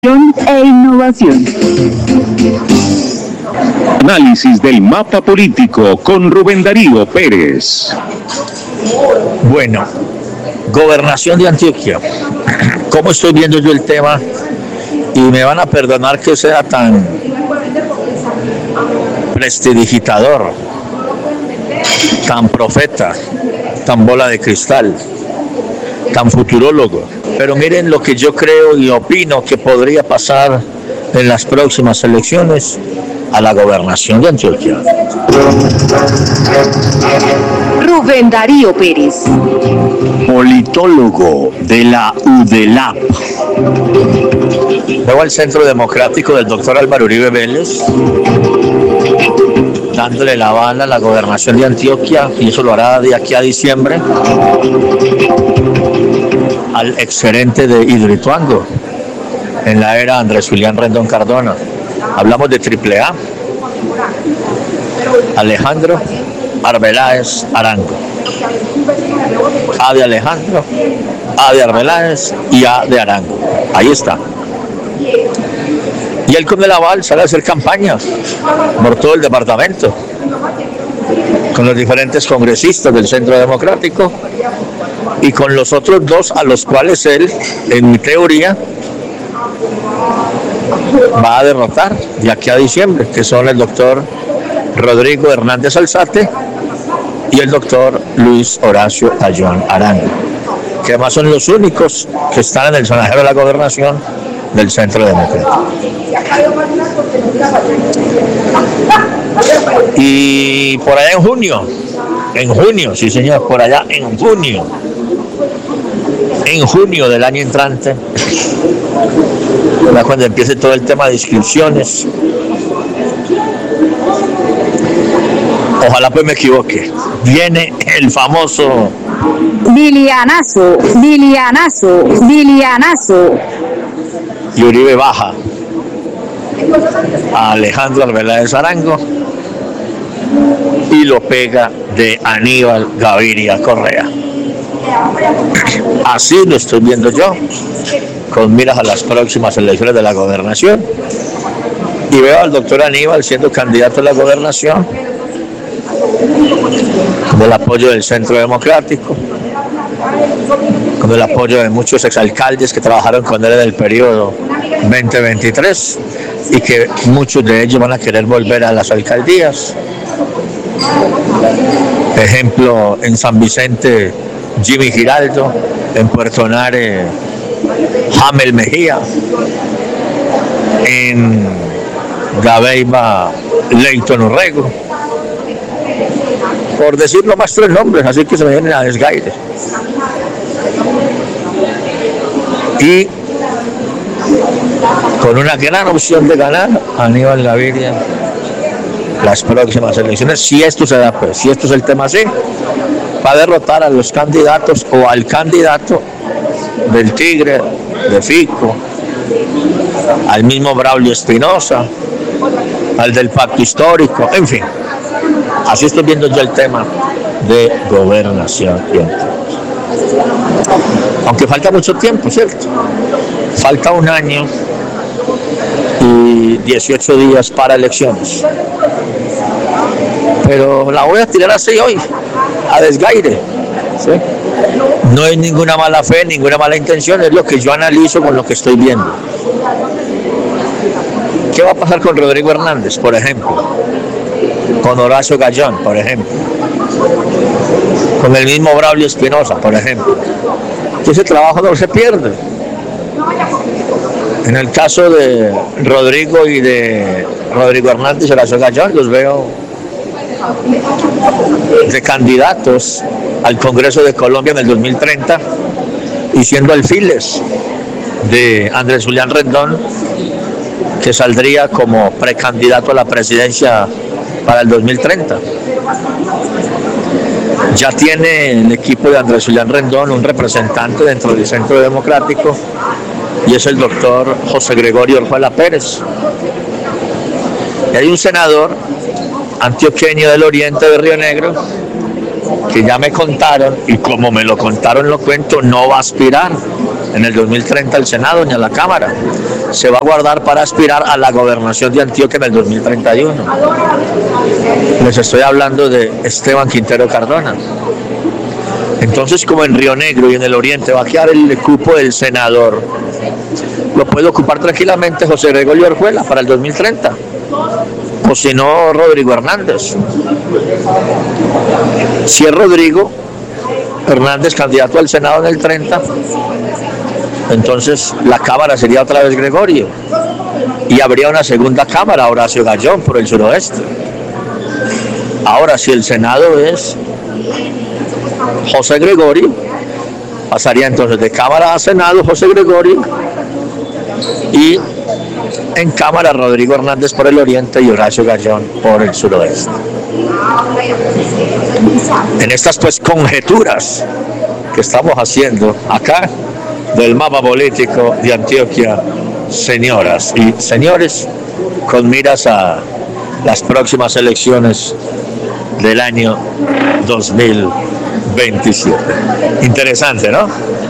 e innovación. Análisis del mapa político con Rubén Darío Pérez. Bueno, gobernación de Antioquia. ¿Cómo estoy viendo yo el tema? Y me van a perdonar que sea tan prestidigitador, tan profeta, tan bola de cristal, tan futurólogo. Pero miren lo que yo creo y opino que podría pasar en las próximas elecciones a la gobernación de Antioquia. Rubén Darío Pérez, Politólogo de la UDELAP. Luego al Centro Democrático del doctor Álvaro Uribe Vélez, dándole la bala a la gobernación de Antioquia, y eso lo hará de aquí a diciembre, al exgerente de Hidroituango en la era Andrés Julián Rendón Cardona. Hablamos de AAA, Alejandro Arbeláez Arango. A de Alejandro, A de Arbeláez y A de Arango. Ahí está. Y él con el aval sale a hacer campañas por todo el departamento, con los diferentes congresistas del Centro Democrático y con los otros dos a los cuales él, en mi teoría, va a derrotar de aquí a diciembre, que son el doctor Rodrigo Hernández Alzate y el doctor Luis Horacio Tallón Arango, que además son los únicos que están en el sonajero de la gobernación del Centro Democrático. Y por allá en junio, sí señor, por allá en junio del año entrante, cuando empiece todo el tema de inscripciones, ojalá pues me equivoque, viene el famoso Lilianazo, y Uribe baja a Alejandro Arbeláez Arango y lo pega de Aníbal Gaviria Correa. Así lo estoy viendo yo, con miras a las próximas elecciones de la gobernación, y veo al doctor Aníbal siendo candidato a la gobernación con el apoyo del Centro Democrático, con el apoyo de muchos exalcaldes que trabajaron con él en el periodo 2023 y que muchos de ellos van a querer volver a las alcaldías. Ejemplo, en San Vicente, Jimmy Giraldo; en Puerto Nare, Hamel Mejía; en Gabeiba, Leighton Urrego, por decirlo más 3 nombres, así que se me vienen a desgaire. Y con una gran opción de ganar Aníbal Gaviria las próximas elecciones, si esto se da, pues, si esto es el tema así, va a derrotar a los candidatos o al candidato del Tigre, de Fico, al mismo Braulio Espinosa, al del Pacto Histórico, en fin. Así estoy viendo yo el tema de gobernación. Aunque falta mucho tiempo, ¿cierto? Falta 1 año y 18 días para elecciones. Pero la voy a tirar así hoy, a desgaire, ¿sí? No hay ninguna mala fe, ninguna mala intención, es lo que yo analizo con lo que estoy viendo. ¿Qué va a pasar con Rodrigo Hernández, por ejemplo? Con Horacio Gallón, por ejemplo. Con el mismo Braulio Espinosa, por ejemplo. Ese trabajo no se pierde. En el caso de Rodrigo y de Rodrigo Hernández y Horacio Gallón, los veo de candidatos al Congreso de Colombia en el 2030 y siendo alfiles de Andrés Julián Rendón, que saldría como precandidato a la presidencia para el 2030. Ya tiene el equipo de Andrés Julián Rendón un representante dentro del Centro Democrático, y es el doctor José Gregorio Orjuela Pérez. Y hay un senador antioqueño del oriente de Río Negro que ya me contaron, y como me lo contaron lo cuento, no va a aspirar en el 2030 al Senado ni a la Cámara. Se va a guardar para aspirar a la gobernación de Antioquia en el 2031. Les estoy hablando de Esteban Quintero Cardona. Entonces, como en Río Negro y en el Oriente va a quedar el cupo del senador, lo puede ocupar tranquilamente José Gregorio Orjuela para el 2030. O si no, Rodrigo Hernández. Si es Rodrigo Hernández candidato al Senado en el 30, entonces la Cámara sería otra vez Gregorio. Y habría una segunda Cámara, Horacio Gallón, por el suroeste. Ahora, si el Senado es José Gregorio, pasaría entonces de Cámara a Senado José Gregorio, y en Cámara Rodrigo Hernández por el oriente y Horacio Gallón por el suroeste. En estas pues conjeturas que estamos haciendo acá del mapa político de Antioquia, señoras y señores, con miras a las próximas elecciones del año 2027. Interesante, ¿no?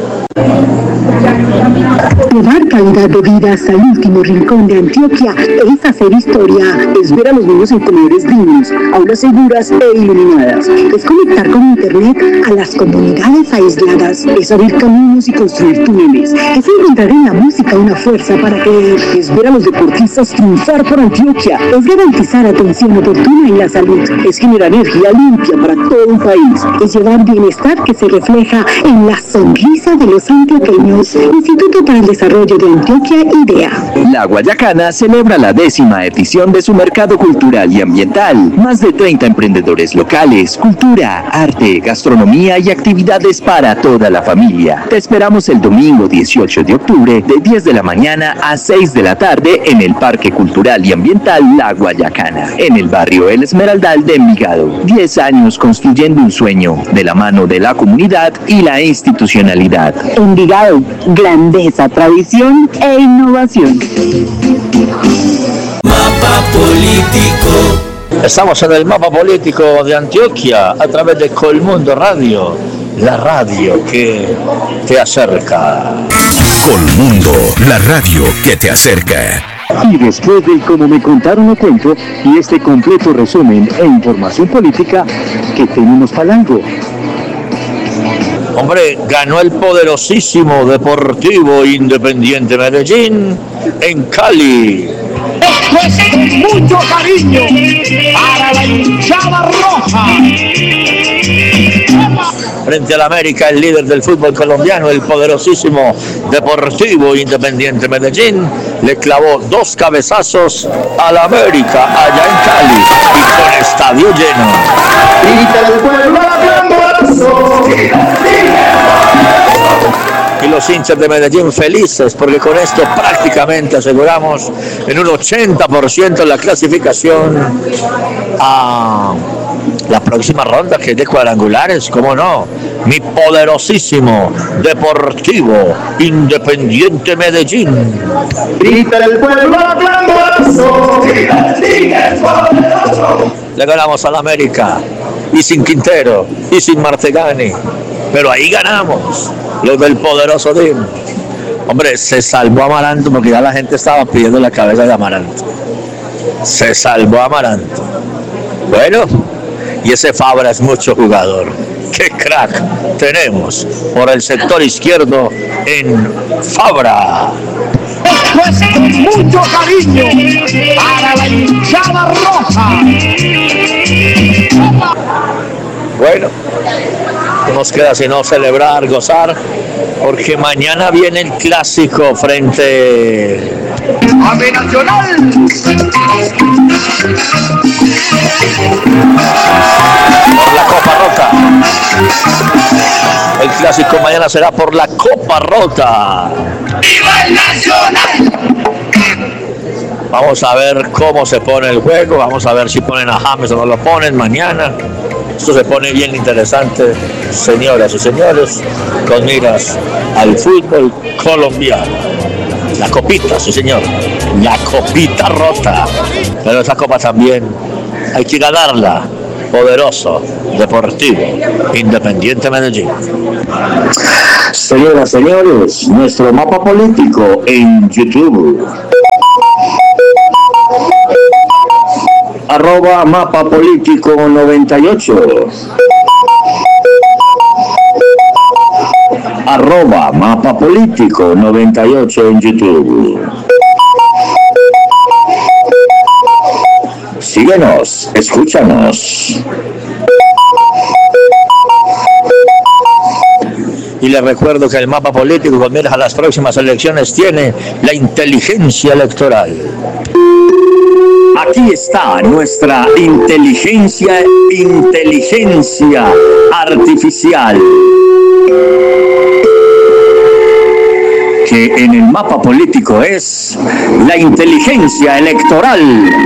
Llevar calidad de vida hasta el último rincón de Antioquia es hacer historia, es ver a los niños en comedores dignos, aulas seguras e iluminadas, es conectar con internet a las comunidades aisladas, es abrir caminos y construir túneles, es encontrar en la música una fuerza para creer, es ver a los deportistas triunfar por Antioquia, es garantizar atención oportuna en la salud, es generar energía limpia para todo un país, es llevar bienestar que se refleja en la sonrisa de los antioqueños. Instituto para el Desarrollo de Antioquia, IDEA. La Guayacana celebra la 10ª edición de su mercado cultural y ambiental. Más de 30 emprendedores locales, cultura, arte, gastronomía y actividades para toda la familia. Te esperamos el domingo 18 de octubre de 10 de la mañana a 6 de la tarde en el Parque Cultural y Ambiental La Guayacana, en el barrio El Esmeraldal de Envigado. 10 años construyendo un sueño de la mano de la comunidad y la institucionalidad. Envigado, grandeza, tradición e innovación. Mapa político. Estamos en el mapa político de Antioquia a través de Colmundo Radio, la radio que te acerca. Colmundo, la radio que te acerca. Y después del Como me contaron lo cuento y este completo resumen e información política que tenemos para algo. Hombre, ganó el poderosísimo Deportivo Independiente Medellín en Cali. Esto es con mucho cariño para la hinchada roja. Frente al América, el líder del fútbol colombiano, el poderosísimo Deportivo Independiente Medellín, le clavó 2 cabezazos al América allá en Cali y con estadio lleno. Y los hinchas de Medellín felices porque con esto prácticamente aseguramos en un 80% la clasificación a la próxima ronda, que es de cuadrangulares, ¿cómo no? Mi poderosísimo Deportivo Independiente Medellín. Le ganamos al América, y sin Quintero, y sin Martegani, pero ahí ganamos, los del poderoso DIM. Hombre, se salvó Amaranto porque ya la gente estaba pidiendo la cabeza de Amaranto. Se salvó Amaranto. Bueno, y ese Fabra es mucho jugador. ¡Qué crack tenemos por el sector izquierdo en Fabra! Esto es con mucho cariño para la hinchada roja. Bueno, no nos queda sino celebrar, gozar, porque mañana viene el clásico frente a Binacional. Por la Copa Rota. El clásico mañana será por la Copa Rota. ¡Viva el Nacional! Vamos a ver cómo se pone el juego, vamos a ver si ponen a James o no lo ponen mañana. Esto se pone bien interesante, señoras y señores, con miras al fútbol colombiano. La copita, sí señor, la copita rota. Pero esa copa también hay que ganarla. Poderoso Deportivo Independiente Medellín. Señoras, señores, nuestro mapa político en YouTube. @mapa político 98. @mapa político 98 en YouTube. Síguenos, escúchanos. Y les recuerdo que el mapa político con miras a las próximas elecciones tiene la inteligencia electoral. Aquí está nuestra inteligencia artificial, que en el mapa político es la inteligencia electoral.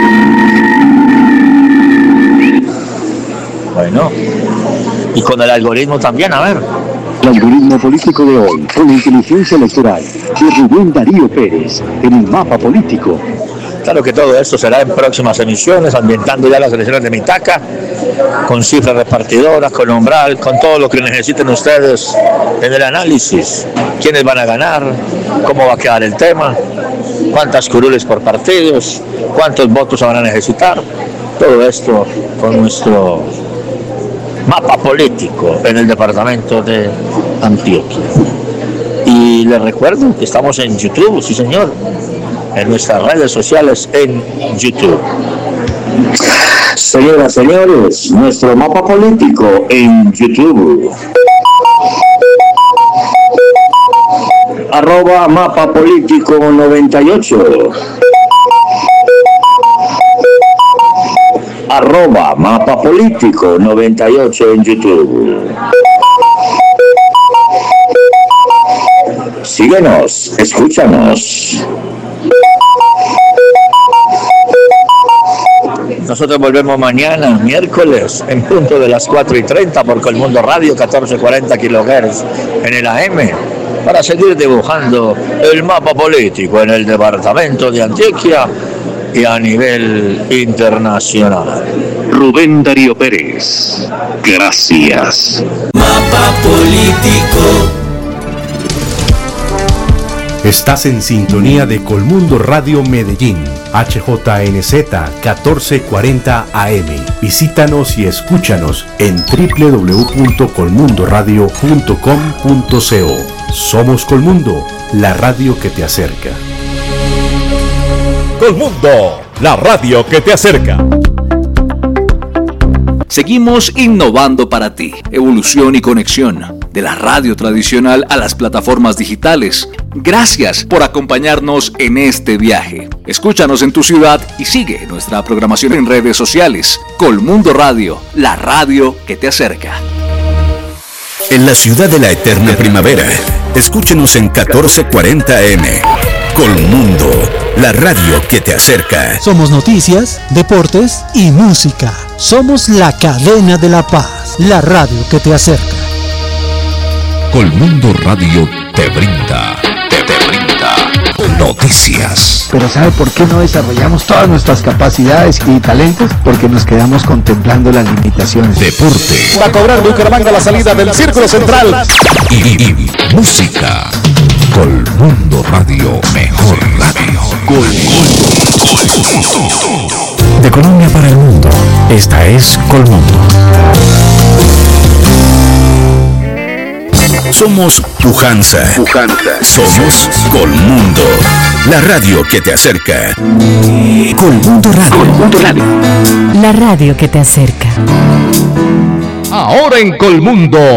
Bueno, y con el algoritmo también, a ver. El algoritmo político de hoy, con la inteligencia electoral de Rubén Darío Pérez, en el mapa político. Claro que todo esto será en próximas emisiones, ambientando ya las elecciones de Mitaca, con cifras repartidoras, con umbral, con todo lo que necesiten ustedes en el análisis. ¿Quiénes van a ganar? ¿Cómo va a quedar el tema? ¿Cuántas curules por partidos? ¿Cuántos votos van a necesitar? Todo esto con nuestro mapa político en el departamento de Antioquia. Y les recuerdo que estamos en YouTube, sí señor, en nuestras redes sociales en YouTube. Señoras, señores, nuestro mapa político en YouTube. @mapa político 98. @mapa político 98 en YouTube. Síguenos, escúchanos. Nosotros volvemos mañana, miércoles, en punto de las 4:30 por Colmundo Radio, 1440 kHz en el AM, para seguir dibujando el mapa político en el departamento de Antioquia y a nivel internacional. Rubén Darío Pérez, gracias. Mapa político. Estás en sintonía de Colmundo Radio Medellín, HJNZ 1440 AM. Visítanos y escúchanos en www.colmundoradio.com.co. Somos Colmundo, la radio que te acerca. Colmundo, la radio que te acerca. Seguimos innovando para ti. Evolución y conexión de la radio tradicional a las plataformas digitales. Gracias por acompañarnos en este viaje. Escúchanos en tu ciudad y sigue nuestra programación en redes sociales. Colmundo Radio, la radio que te acerca. En la ciudad de la eterna primavera, escúchenos en 1440 AM. Colmundo, la radio que te acerca. Somos noticias, deportes y música. Somos la cadena de la paz, la radio que te acerca. Colmundo Radio te brinda noticias. Pero ¿sabe por qué no desarrollamos todas nuestras capacidades y talentos? Porque nos quedamos contemplando las limitaciones. Deporte. Va a cobrar Bucaramanga la salida del Círculo Central. Y música. Colmundo Radio, mejor radio. Colmundo. De Colombia para el mundo, esta es Colmundo. Somos Pujanza. Somos Colmundo, la radio que te acerca. Colmundo Radio. La radio que te acerca. Ahora en Colmundo,